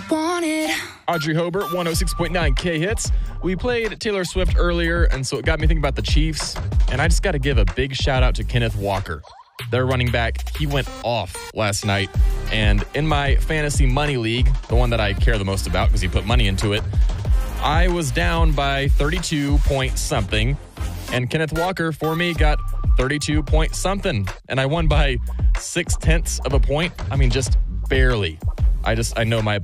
wanted. Audrey Hobart, 106.9 K-Hits. We played Taylor Swift earlier, and so it got me thinking about the Chiefs. And I just got to give a big shout out to Kenneth Walker. Their running back, he went off last night. And in my fantasy money league, the one that I care the most about because you put money into it, I was down by 32 point something. And Kenneth Walker, for me, got 32 point something. And I won by 0.6 of a point. I mean, just barely. I know my